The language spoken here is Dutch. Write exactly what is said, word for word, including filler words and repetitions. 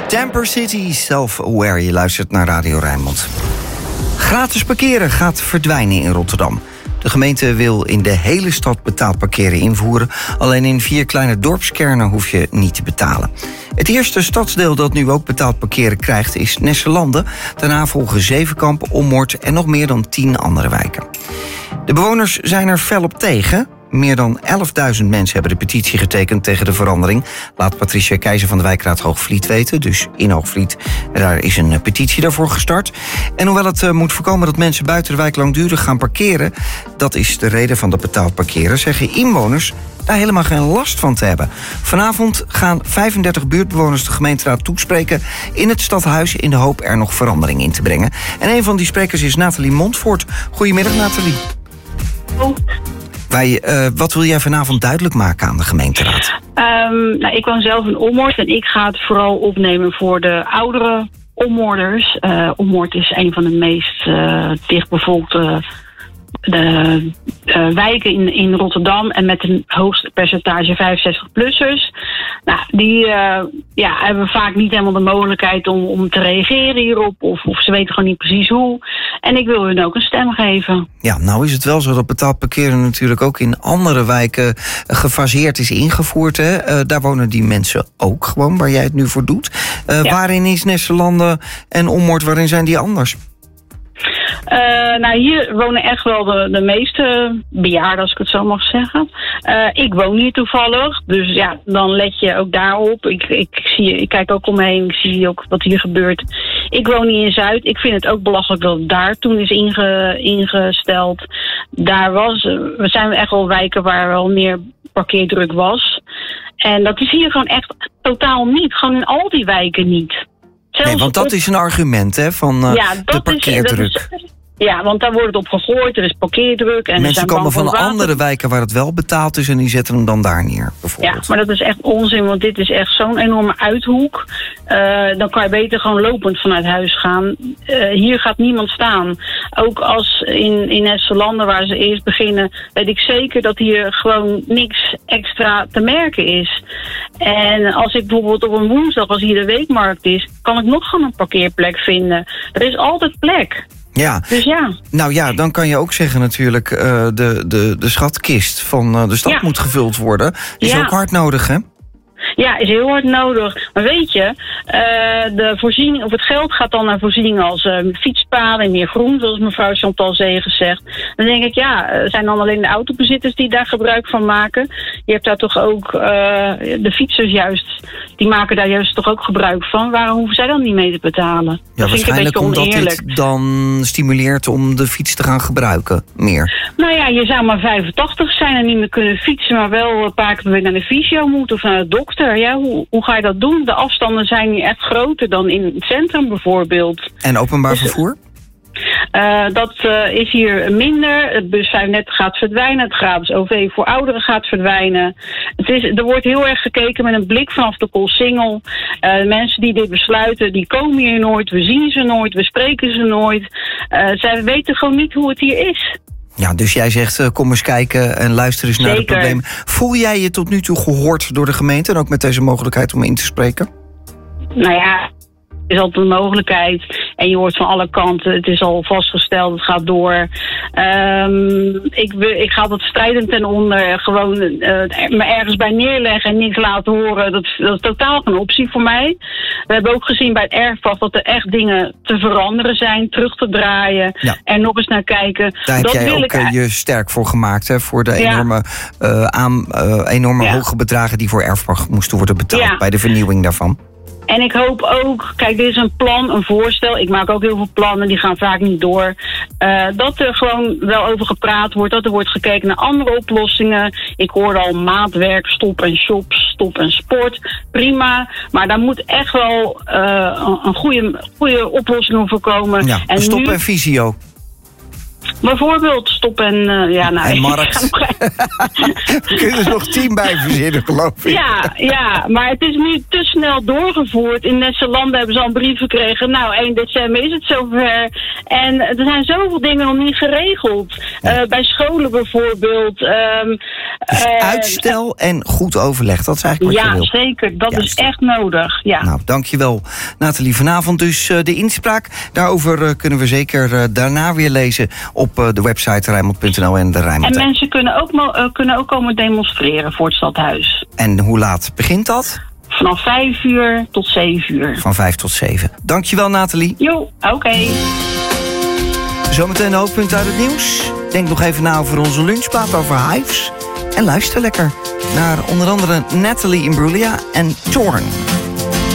Tamper City, Self-Aware. Je luistert naar Radio Rijnmond. Gratis parkeren gaat verdwijnen in Rotterdam. De gemeente wil in de hele stad betaald parkeren invoeren. Alleen in vier kleine dorpskernen hoef je niet te betalen. Het eerste stadsdeel dat nu ook betaald parkeren krijgt is Nesselande. Daarna volgen Zevenkamp, Ommoord en nog meer dan tien andere wijken. De bewoners zijn er fel op tegen. Meer dan elfduizend mensen hebben de petitie getekend tegen de verandering. Laat Patricia Keizer van de wijkraad Hoogvliet weten. Dus in Hoogvliet, daar is een petitie daarvoor gestart. En hoewel het uh, moet voorkomen dat mensen buiten de wijk langdurig gaan parkeren, dat is de reden van dat betaald parkeren, zeggen inwoners daar helemaal geen last van te hebben. Vanavond gaan vijfendertig buurtbewoners de gemeenteraad toespreken in het stadhuis in de hoop er nog verandering in te brengen. En een van die sprekers is Nathalie Montvoort. Goedemiddag, Nathalie. Oh. Wij, uh, wat wil jij vanavond duidelijk maken aan de gemeenteraad? Um, nou, ik woon zelf in Ommoord en ik ga het vooral opnemen voor de oudere Ommoorders. Uh, Ommoord is een van de meest uh, dichtbevolkte de, uh, wijken in, in Rotterdam en met een hoogste percentage vijfenzestig-plussers. Nou, die uh, ja, hebben vaak niet helemaal de mogelijkheid om, om te reageren hierop, of, of ze weten gewoon niet precies hoe. En ik wil hun ook een stem geven. Ja, nou is het wel zo dat betaald parkeren natuurlijk ook in andere wijken gefaseerd is ingevoerd. Hè? Uh, daar wonen die mensen ook gewoon, waar jij het nu voor doet. Uh, ja. Waarin is Nesselande en Ommoord, waarin zijn die anders? Uh, nou, hier wonen echt wel de, de meeste bejaarden, als ik het zo mag zeggen. Uh, ik woon hier toevallig, dus ja, dan let je ook daarop. Ik, ik, zie, ik kijk ook omheen, ik zie ook wat hier gebeurt. Ik woon hier in Zuid. Ik vind het ook belachelijk dat het daar toen is inge, ingesteld. Daar was, we zijn echt wel wijken waar wel meer parkeerdruk was. En dat is hier gewoon echt totaal niet. Gewoon in al die wijken niet. Zelfs nee, want dat op... is een argument, hè, van uh, ja, de parkeerdruk. Is, is, ja, want daar wordt het op gegooid, er is parkeerdruk. En mensen komen van andere wijken waar het wel betaald is en die zetten hem dan daar neer, bijvoorbeeld. Ja, maar dat is echt onzin, want dit is echt zo'n enorme uithoek. Uh, dan kan je beter gewoon lopend vanuit huis gaan. Uh, hier gaat niemand staan. Ook als in, in Nesselande, waar ze eerst beginnen, weet ik zeker dat hier gewoon niks extra te merken is. En als ik bijvoorbeeld op een woensdag, als hier de weekmarkt is, kan ik nog gewoon een parkeerplek vinden. Er is altijd plek. Ja. Dus ja. Nou ja, dan kan je ook zeggen natuurlijk, uh, de, de, de schatkist van uh, de stad ja. moet gevuld worden. Die is ja. ook hard nodig, hè? Ja, is heel hard nodig. Maar weet je, uh, de voorziening, of het geld gaat dan naar voorzieningen als uh, fietspaden en meer groen, zoals mevrouw Chantal Zegen zegt. Dan denk ik, ja, zijn dan alleen de autobezitters die daar gebruik van maken? Je hebt daar toch ook uh, de fietsers juist, die maken daar juist toch ook gebruik van. Waarom hoeven zij dan niet mee te betalen? Ja, dat waarschijnlijk omdat dit dan stimuleert om de fiets te gaan gebruiken, meer. Nou ja, je zou maar vijfentachtig zijn en niet meer kunnen fietsen, maar wel een paar keer per week naar de fysio moeten of naar de dokter. Ja, hoe, hoe ga je dat doen? De afstanden zijn hier echt groter dan in het centrum bijvoorbeeld. En openbaar dus, vervoer? Uh, dat uh, is hier minder. Het bus vijfendertig gaat verdwijnen. Het gratis O V voor ouderen gaat verdwijnen. Het is, er wordt heel erg gekeken met een blik vanaf de Koolsingel. Uh, de mensen die dit besluiten, die komen hier nooit. We zien ze nooit. We spreken ze nooit. Uh, zij weten gewoon niet hoe het hier is. Ja, dus jij zegt, uh, kom eens kijken en luister eens naar Zeker. de problemen. Voel jij je tot nu toe gehoord door de gemeente en ook met deze mogelijkheid om in te spreken? Nou ja, er is altijd een mogelijkheid. En je hoort van alle kanten, het is al vastgesteld, het gaat door. Um, ik, ik ga dat strijdend ten onder. Gewoon uh, me ergens bij neerleggen en niks laten horen. Dat, dat is totaal geen optie voor mij. We hebben ook gezien bij het erfpacht dat er echt dingen te veranderen zijn, terug te draaien. Ja. En nog eens naar kijken. Daar heb dat jij wil ook ik... je sterk voor gemaakt, hè? Voor de enorme, ja. uh, aan, uh, enorme ja. hoge bedragen die voor erfpacht moesten worden betaald ja. bij de vernieuwing daarvan. En ik hoop ook, kijk, dit is een plan, een voorstel. Ik maak ook heel veel plannen, die gaan vaak niet door. Uh, dat er gewoon wel over gepraat wordt, dat er wordt gekeken naar andere oplossingen. Ik hoorde al maatwerk, stop en shop, stop en sport. Prima, maar daar moet echt wel uh, een goede, goede oplossing voor komen. Ja, en stop nu... en visio. Bijvoorbeeld Stop en... Uh, ja, nou, en Markt. We kunnen er nog tien bij verzinnen, geloof ik. Ja, ja, maar het is nu te snel doorgevoerd. In deze landen hebben ze al een brief gekregen. Nou, één december is het zover. En er zijn zoveel dingen nog niet geregeld. Ja. Uh, bij scholen bijvoorbeeld. Um, dus uh, uitstel en goed overleg, dat is eigenlijk wat ja, je wil. Ja, zeker. Dat Juist. is echt nodig. Ja. Nou, dankjewel, Nathalie. Vanavond dus uh, de inspraak. Daarover uh, kunnen we zeker uh, daarna weer lezen op uh, de website Rijnmond punt n l en de Rijnmond. En mensen kunnen ook, uh, kunnen ook komen demonstreren voor het stadhuis. En hoe laat begint dat? Vanaf vijf uur tot zeven uur. Van vijf tot zeven. Dankjewel, Nathalie. Jo, oké. Okay. Zometeen de hoofdpunten uit het nieuws. Denk nog even na over onze lunchplaat over Hives. En luister lekker naar onder andere Natalie Imbruglia en Torn.